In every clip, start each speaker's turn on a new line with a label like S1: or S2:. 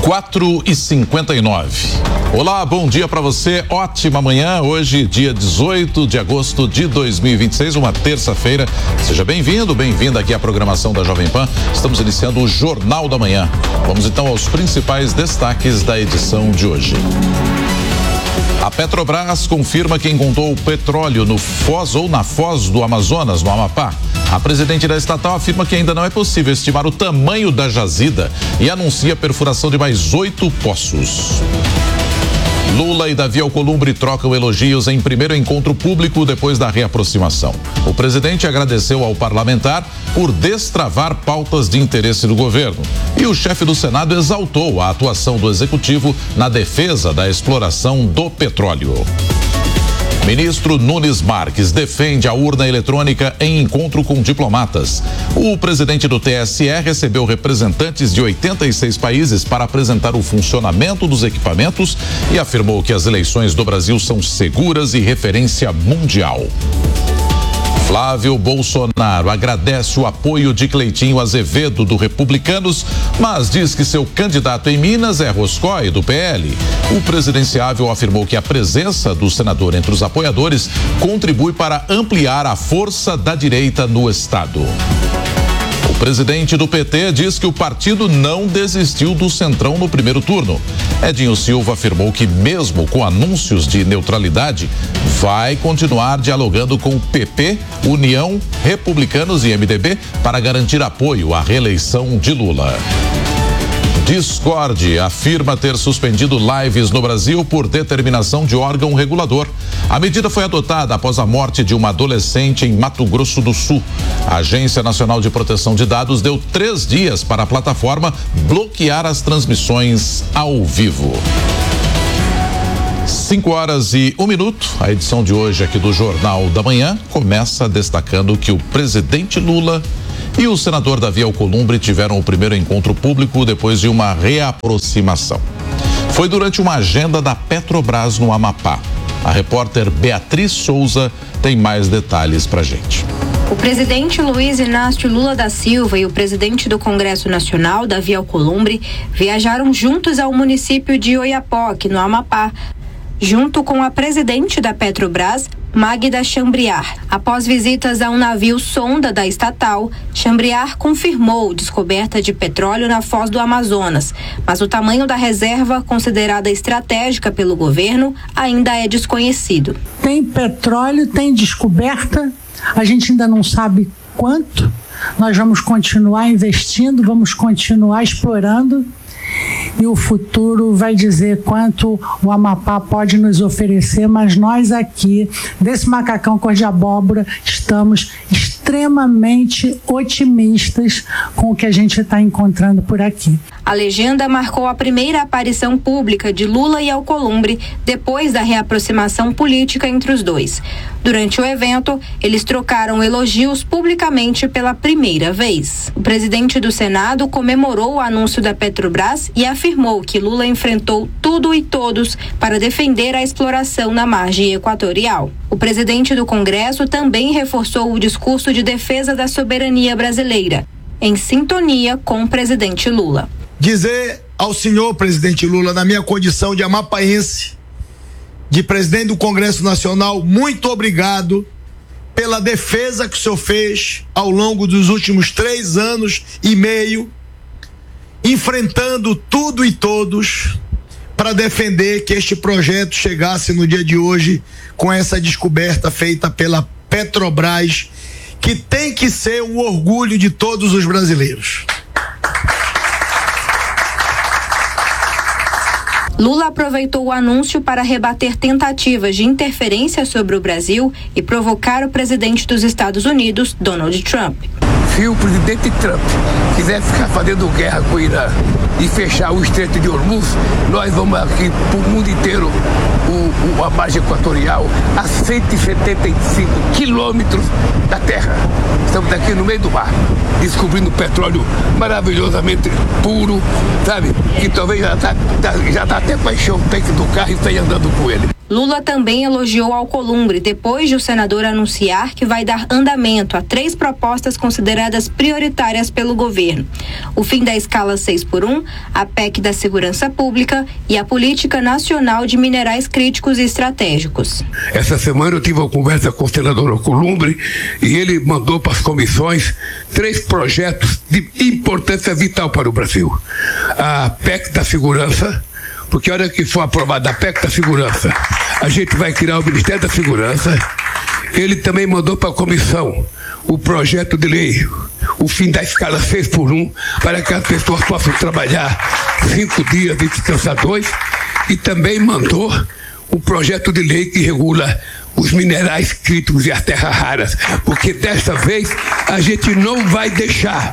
S1: 4h59. Olá, bom dia para você, ótima manhã, hoje dia 18 de agosto de 2026, uma terça-feira. Seja bem-vindo, bem-vinda aqui à programação da Jovem Pan. Estamos iniciando o Jornal da Manhã. Vamos então aos principais destaques da edição de hoje. A Petrobras confirma que encontrou petróleo no Foz ou na Foz do Amazonas, no Amapá. A presidente da estatal afirma que ainda não é possível estimar o tamanho da jazida e anuncia a perfuração de mais 8 poços. Lula e Davi Alcolumbre trocam elogios em primeiro encontro público depois da reaproximação. O presidente agradeceu ao parlamentar por destravar pautas de interesse do governo. E o chefe do Senado exaltou a atuação do executivo na defesa da exploração do petróleo. Ministro Nunes Marques defende a urna eletrônica em encontro com diplomatas. O presidente do TSE recebeu representantes de 86 países para apresentar o funcionamento dos equipamentos e afirmou que as eleições do Brasil são seguras e referência mundial. Flávio Bolsonaro agradece o apoio de Cleitinho Azevedo do Republicanos, mas diz que seu candidato em Minas é Roscoe do PL. O presidenciável afirmou que a presença do senador entre os apoiadores contribui para ampliar a força da direita no estado. O presidente do PT diz que o partido não desistiu do Centrão no primeiro turno. Edinho Silva afirmou que, mesmo com anúncios de neutralidade, vai continuar dialogando com o PP, União, Republicanos e MDB para garantir apoio à reeleição de Lula. Discord afirma ter suspendido lives no Brasil por determinação de órgão regulador. A medida foi adotada após a morte de uma adolescente em Mato Grosso do Sul. A Agência Nacional de Proteção de Dados deu 3 dias para a plataforma bloquear as transmissões ao vivo. 5h01. A edição de hoje aqui do Jornal da Manhã começa destacando que o presidente Lula e o senador Davi Alcolumbre tiveram o primeiro encontro público depois de uma reaproximação. Foi durante uma agenda da Petrobras no Amapá. A repórter Beatriz Souza tem mais detalhes pra gente.
S2: O presidente Luiz Inácio Lula da Silva e o presidente do Congresso Nacional, Davi Alcolumbre, viajaram juntos ao município de Oiapoque, no Amapá, junto com a presidente da Petrobras, Magda Chambriard. Após visitas a um navio sonda da estatal, Chambriard confirmou descoberta de petróleo na Foz do Amazonas, mas o tamanho da reserva, considerada estratégica pelo governo, ainda é desconhecido.
S3: Tem petróleo, tem descoberta, a gente ainda não sabe quanto. Nós vamos continuar investindo, vamos continuar explorando. E o futuro vai dizer quanto o Amapá pode nos oferecer, mas nós aqui, desse macacão cor de abóbora, estamos extremamente otimistas com o que a gente está encontrando por aqui.
S2: A legenda marcou a primeira aparição pública de Lula e Alcolumbre depois da reaproximação política entre os dois. Durante o evento, eles trocaram elogios publicamente pela primeira vez. O presidente do Senado comemorou o anúncio da Petrobras e afirmou que Lula enfrentou tudo e todos para defender a exploração na margem equatorial. O presidente do Congresso também reforçou o discurso de defesa da soberania brasileira, em sintonia com o presidente Lula.
S4: Dizer ao senhor presidente Lula, na minha condição de amapaense, de presidente do Congresso Nacional, muito obrigado pela defesa que o senhor fez ao longo dos últimos 3 anos e meio, enfrentando tudo e todos para defender que este projeto chegasse no dia de hoje com essa descoberta feita pela Petrobras, que tem que ser um orgulho de todos os brasileiros.
S2: Lula aproveitou o anúncio para rebater tentativas de interferência sobre o Brasil e provocar o presidente dos Estados Unidos, Donald Trump.
S5: Se o presidente Trump quiser ficar fazendo guerra com o Irã e fechar o Estreito de Hormuz, nós vamos aqui para o mundo inteiro, a margem equatorial, a 175 quilômetros da terra. Estamos aqui no meio do mar, descobrindo petróleo maravilhosamente puro, sabe? Que talvez já tá até com a encher o tanque do carro e sair andando com ele.
S2: Lula também elogiou Alcolumbre depois de o senador anunciar que vai dar andamento a 3 propostas consideradas prioritárias pelo governo: o fim da escala 6x1, a PEC da segurança pública e a política nacional de minerais críticos e estratégicos.
S5: Essa semana eu tive uma conversa com o senador Alcolumbre e ele mandou para as comissões 3 projetos de importância vital para o Brasil: a PEC da segurança, porque a hora que for aprovada a PEC da segurança, a gente vai criar o Ministério da Segurança. Ele também mandou para a comissão o projeto de lei, o fim da escala 6x1, para que as pessoas possam trabalhar 5 dias e descansar 2. E também mandou o projeto de lei que regula os minerais críticos e as terras raras, porque dessa vez a gente não vai deixar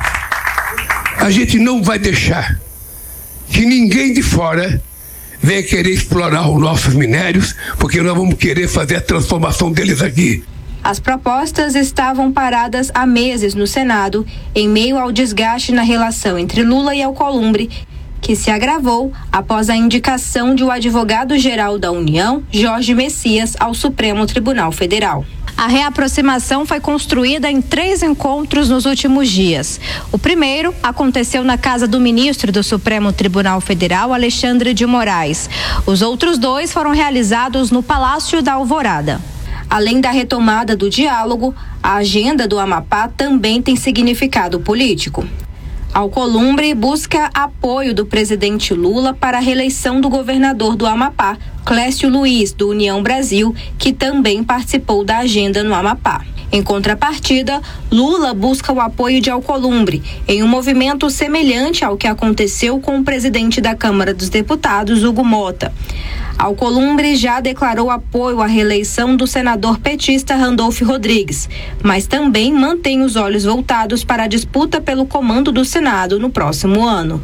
S5: que ninguém de fora venha querer explorar os nossos minérios, porque nós vamos querer fazer a transformação deles aqui.
S2: As propostas estavam paradas há meses no Senado, em meio ao desgaste na relação entre Lula e Alcolumbre, que se agravou após a indicação de o advogado-geral da União, Jorge Messias, ao Supremo Tribunal Federal. A reaproximação foi construída em 3 encontros nos últimos dias. O primeiro aconteceu na casa do ministro do Supremo Tribunal Federal, Alexandre de Moraes. Os outros 2 foram realizados no Palácio da Alvorada. Além da retomada do diálogo, a agenda do Amapá também tem significado político. Alcolumbre busca apoio do presidente Lula para a reeleição do governador do Amapá, Clécio Luiz, do União Brasil, que também participou da agenda no Amapá. Em contrapartida, Lula busca o apoio de Alcolumbre, em um movimento semelhante ao que aconteceu com o presidente da Câmara dos Deputados, Hugo Mota. Alcolumbre já declarou apoio à reeleição do senador petista Randolfo Rodrigues, mas também mantém os olhos voltados para a disputa pelo comando do Senado no próximo ano.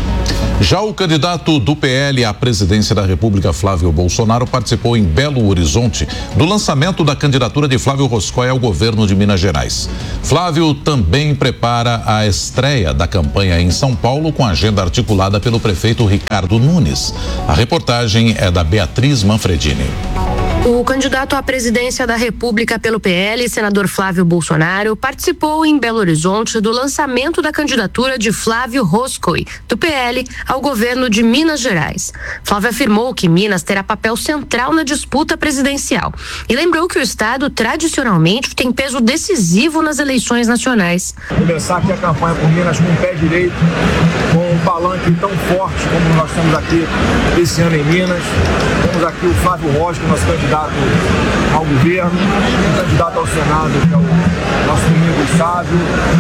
S1: Já o candidato do PL à presidência da República, Flávio Bolsonaro, participou em Belo Horizonte do lançamento da candidatura de Flávio Roscoe ao governo de Minas Gerais. Flávio também prepara a estreia da campanha em São Paulo, com a agenda articulada pelo prefeito Ricardo Nunes. A reportagem é da Beatriz Manfredini.
S6: O candidato à presidência da República pelo PL, senador Flávio Bolsonaro, participou em Belo Horizonte do lançamento da candidatura de Flávio Roscoe, do PL, ao governo de Minas Gerais. Flávio afirmou que Minas terá papel central na disputa presidencial e lembrou que o estado tradicionalmente tem peso decisivo nas eleições nacionais.
S7: Começar aqui a campanha por Minas com o pé direito, com um palanque tão forte como nós temos aqui esse ano em Minas. Temos aqui o Flávio Roscoe, nosso candidato ao governo, o candidato ao Senado, que é o nosso Domingos Sávio,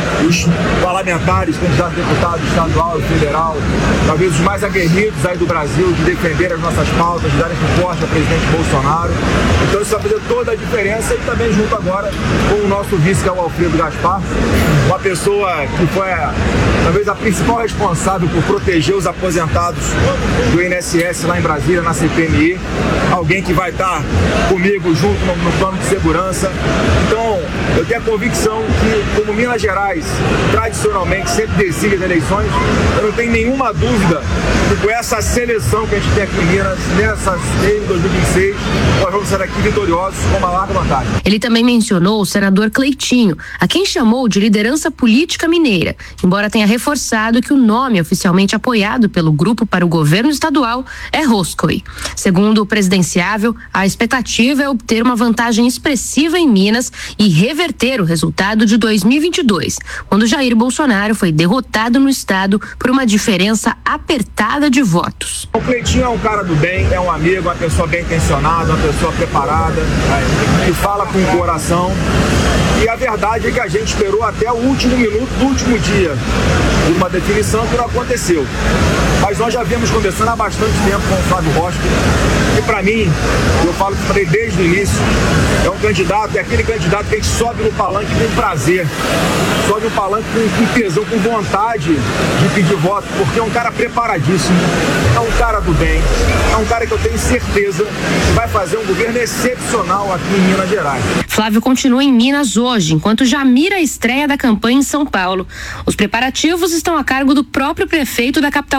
S7: os parlamentares, candidatos a deputado estadual e federal, talvez os mais aguerridos aí do Brasil, de defender as nossas pautas, de darem suporte ao presidente Bolsonaro. Então isso vai fazer toda a diferença, e também junto agora com o nosso vice, que é o Alfredo Gaspar, uma pessoa que foi talvez a principal responsável por proteger os aposentados do INSS lá em Brasília, na CPMI, alguém que vai estar comigo junto no plano de segurança. Então, eu tenho a convicção que, como Minas Gerais tradicionalmente sempre decide as eleições, eu não tenho nenhuma dúvida que com essa seleção que a gente tem aqui em Minas, nessas em 2026, nós vamos sair daqui vitoriosos com uma larga vantagem.
S6: Ele também mencionou o senador Cleitinho, a quem chamou de liderança política mineira, embora tenha reforçado que o nome oficialmente apoiado pelo grupo para o governo estadual é Roscoe. Segundo o presidenciável, a expectativa é obter uma vantagem expressiva em Minas e reverter o resultado de 2022, quando Jair Bolsonaro foi derrotado no estado por uma diferença apertada de votos.
S7: O Cleitinho é um cara do bem, é um amigo, uma pessoa bem intencionada, uma pessoa preparada, que fala com o coração. E a verdade é que a gente esperou até o último minuto do último dia de uma definição que não aconteceu. Mas nós já viemos conversando há bastante tempo com o Flávio Roscoe, e para mim, eu falo que falei desde o início, é um candidato, é aquele candidato que a gente sobe no palanque com prazer, sobe no palanque com tesão, com vontade de pedir voto, porque é um cara preparadíssimo, é um cara do bem, é um cara que eu tenho certeza que vai fazer um governo excepcional aqui em Minas Gerais.
S6: Flávio continua em Minas hoje, enquanto já mira a estreia da campanha em São Paulo. Os preparativos estão a cargo do próprio prefeito da capital paulista,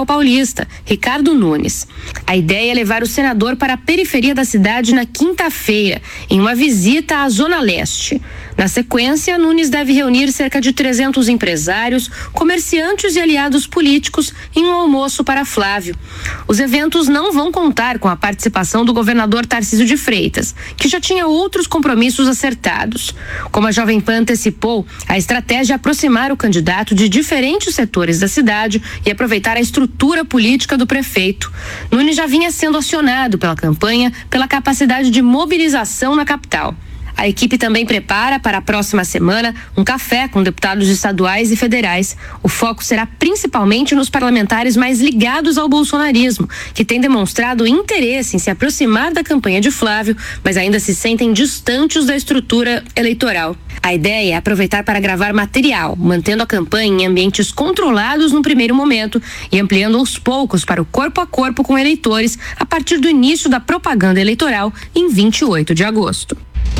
S6: Paulista, Ricardo Nunes. A ideia é levar o senador para a periferia da cidade na quinta-feira, em uma visita à Zona Leste. Na sequência, Nunes deve reunir cerca de 300 empresários, comerciantes e aliados políticos em um almoço para Flávio. Os eventos não vão contar com a participação do governador Tarcísio de Freitas, que já tinha outros compromissos acertados. Como a Jovem Pan antecipou, a estratégia é aproximar o candidato de diferentes setores da cidade e aproveitar a estrutura política do prefeito. Nunes já vinha sendo acionado pela campanha pela capacidade de mobilização na capital. A equipe também prepara para a próxima semana um café com deputados estaduais e federais. O foco será principalmente nos parlamentares mais ligados ao bolsonarismo, que têm demonstrado interesse em se aproximar da campanha de Flávio, mas ainda se sentem distantes da estrutura eleitoral. A ideia é aproveitar para gravar material, mantendo a campanha em ambientes controlados no primeiro momento e ampliando aos poucos para o corpo a corpo com eleitores a partir do início da propaganda eleitoral em 28 de agosto.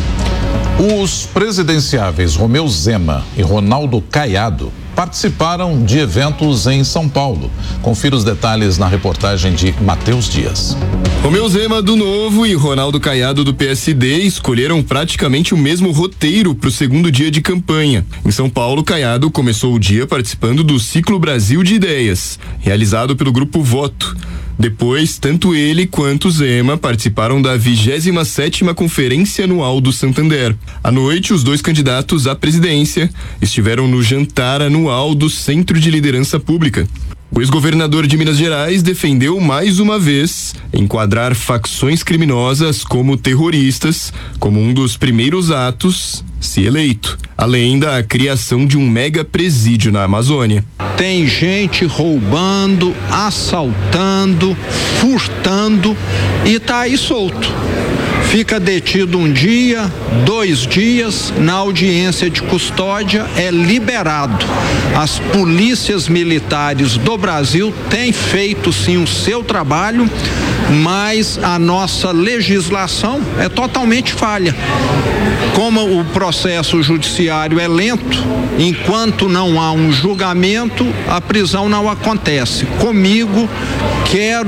S1: Os presidenciáveis Romeu Zema e Ronaldo Caiado participaram de eventos em São Paulo. Confira os detalhes na reportagem de Matheus Dias.
S8: Romeu Zema do Novo e Ronaldo Caiado do PSD escolheram praticamente o mesmo roteiro para o segundo dia de campanha. Em São Paulo, Caiado começou o dia participando do Ciclo Brasil de Ideias, realizado pelo Grupo Voto. Depois, tanto ele quanto Zema participaram da 27ª Conferência Anual do Santander. À noite, os dois candidatos à presidência estiveram no jantar anual do Centro de Liderança Pública. O ex-governador de Minas Gerais defendeu mais uma vez enquadrar facções criminosas como terroristas como um dos primeiros atos, se eleito, além da criação de um mega presídio na Amazônia.
S9: Tem gente roubando, assaltando, furtando e tá aí solto. Fica detido um dia, 2 dias, na audiência de custódia é liberado. As polícias militares do Brasil têm feito sim o seu trabalho, mas a nossa legislação é totalmente falha. Como o processo judiciário é lento, enquanto não há um julgamento, a prisão não acontece. Comigo, quero